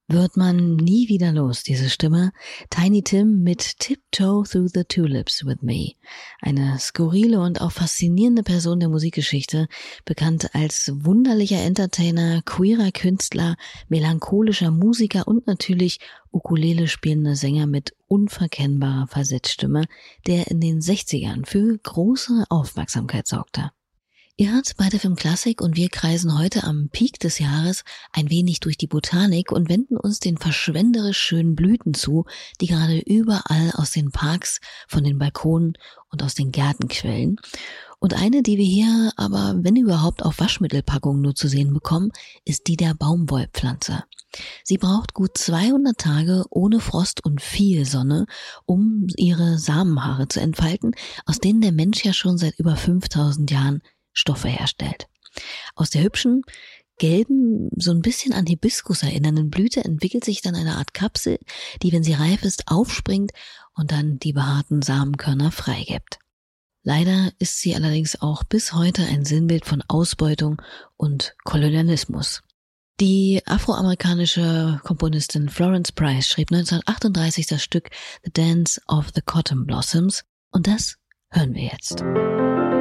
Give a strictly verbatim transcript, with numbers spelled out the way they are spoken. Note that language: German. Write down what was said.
Wird man nie wieder los, diese Stimme. Tiny Tim mit Tiptoe Through the Tulips with Me. Eine skurrile und auch faszinierende Person der Musikgeschichte, bekannt als wunderlicher Entertainer, queerer Künstler, melancholischer Musiker und natürlich Ukulele spielender Sänger mit unverkennbarer Falsettstimme, der in den sechzigern für große Aufmerksamkeit sorgte. Ihr hört Beide F M Klassik und wir kreisen heute am Peak des Jahres ein wenig durch die Botanik und wenden uns den verschwenderisch schönen Blüten zu, die gerade überall aus den Parks, von den Balkonen und aus den Gärten quellen. Und eine, die wir hier aber, wenn überhaupt, auf Waschmittelpackungen nur zu sehen bekommen, ist die der Baumwollpflanze. Sie braucht gut zweihundert Tage ohne Frost und viel Sonne, um ihre Samenhaare zu entfalten, aus denen der Mensch ja schon seit über fünftausend Jahren Stoffe herstellt. Aus der hübschen, gelben, so ein bisschen an Hibiskus erinnernden Blüte entwickelt sich dann eine Art Kapsel, die, wenn sie reif ist, aufspringt und dann die behaarten Samenkörner freigibt. Leider ist sie allerdings auch bis heute ein Sinnbild von Ausbeutung und Kolonialismus. Die afroamerikanische Komponistin Florence Price schrieb neunzehnhundertachtunddreißig das Stück The Dance of the Cotton Blossoms und das hören wir jetzt.